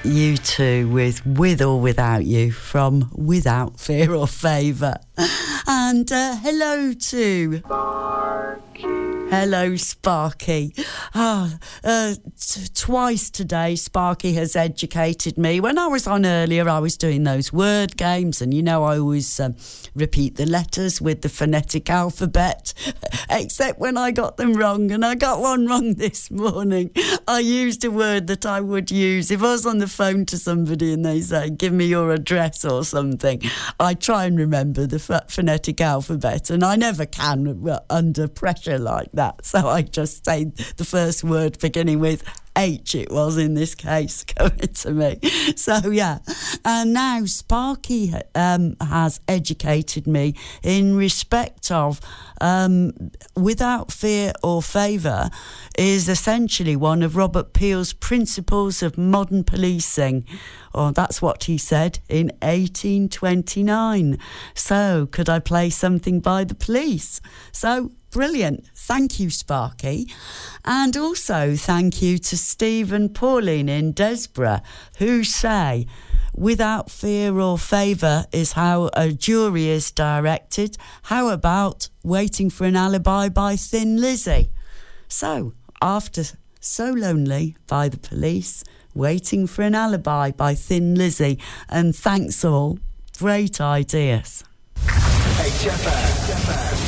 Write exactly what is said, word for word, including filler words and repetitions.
U two with With or Without You from Without Fear or Favour. And uh, hello to Sparky. Hello, Sparky. Oh, uh, t- twice today, Sparky has educated me. When I was on earlier, I was doing those word games, and you know I always um, repeat the letters with the phonetic alphabet, except when I got them wrong, and I got one wrong this morning. I used a word that I would use if I was on the phone to somebody and they say, give me your address or something. I try and remember the ph- phonetic alphabet, and I never can uh, under pressure like that. So I just say the first word beginning with H, it was in this case, coming to me. So, yeah. And now Sparky um, has educated me in respect of um, Without Fear or Favour is essentially one of Robert Peel's principles of modern policing. Oh, that's what he said in eighteen twenty-nine. So, could I play something by the Police? So, brilliant. Thank you, Sparky. And also thank you to Steve and Pauline in Desborough, who say, without fear or favour is how a jury is directed. How about Waiting for an Alibi by Thin Lizzy? So, after So Lonely by the Police, Waiting for an Alibi by Thin Lizzy. And thanks all. Great ideas. H F M.